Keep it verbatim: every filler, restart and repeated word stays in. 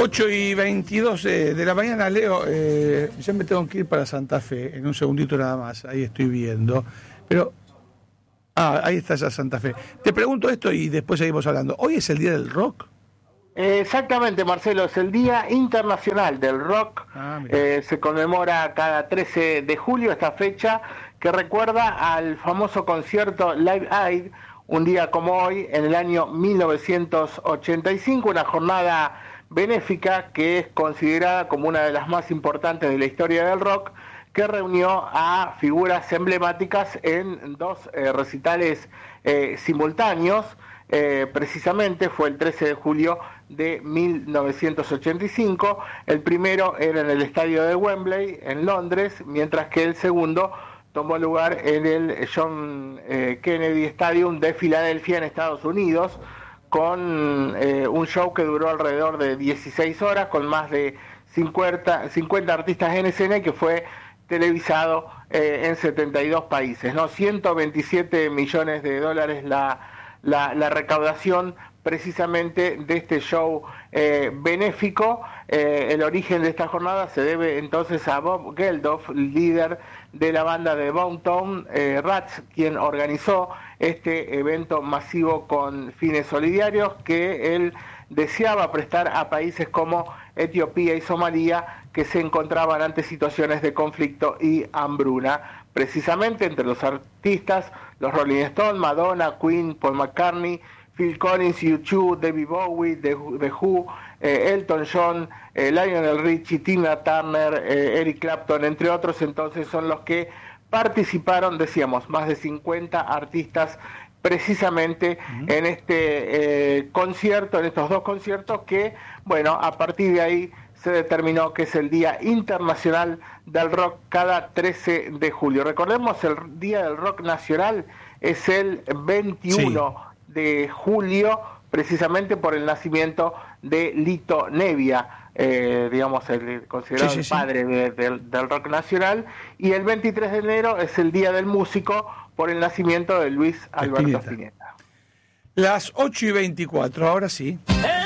ocho y veintidós eh, de la mañana, Leo, eh, ya me tengo que ir para Santa Fe, en un segundito nada más, ahí estoy viendo. Pero, ah, ahí está ya Santa Fe. Te pregunto esto y después seguimos hablando. ¿Hoy es el Día del Rock? Exactamente, Marcelo, es el Día Internacional del Rock. Ah, eh, se conmemora cada trece de julio esta fecha que recuerda al famoso concierto Live Aid, un día como hoy, en el año mil novecientos ochenta y cinco, una jornada benéfica que es considerada como una de las más importantes de la historia del rock, que reunió a figuras emblemáticas en dos eh, recitales eh, simultáneos. Eh, precisamente fue el trece de julio de mil novecientos ochenta y cinco, el primero era en el estadio de Wembley en Londres, mientras que el segundo tomó lugar en el John eh, Kennedy Stadium de Filadelfia en Estados Unidos, con eh, un show que duró alrededor de dieciséis horas, con más de cincuenta, cincuenta artistas en escena, y que fue televisado eh, en setenta y dos países, ¿no? ciento veintisiete millones de dólares la, la, la recaudación precisamente de este show eh, benéfico. Eh, el origen de esta jornada se debe entonces a Bob Geldof, líder de la banda de Boomtown eh, Rats, quien organizó este evento masivo con fines solidarios que él deseaba prestar a países como Etiopía y Somalia, que se encontraban ante situaciones de conflicto y hambruna. Precisamente entre los artistas, los Rolling Stones, Madonna, Queen, Paul McCartney, Phil Collins, U dos, David Bowie, The, The Who, eh, Elton John, eh, Lionel Richie, Tina Turner, eh, Eric Clapton, entre otros. Entonces son los que participaron, decíamos, más de cincuenta artistas precisamente uh-huh. en este eh, concierto, en estos dos conciertos que, bueno, a partir de ahí se determinó que es el Día Internacional del Rock cada trece de julio. Recordemos, el Día del Rock Nacional es el veintiuno sí. de julio, precisamente por el nacimiento de Lito Nevia, eh, digamos, el considerado sí, sí, el padre sí. de, de, del rock nacional, y el veintitrés de enero es el Día del Músico, por el nacimiento de Luis Alberto Spinetta. Las ocho y veinticuatro, ahora sí.